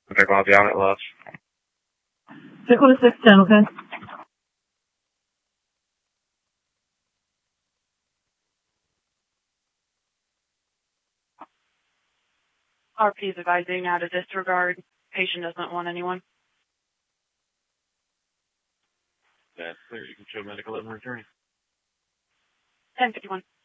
Okay, I'll be out at left. 61610, okay? RP is advising now to disregard. Patient doesn't want anyone. That's clear. You can show medical at my attorney. 1051.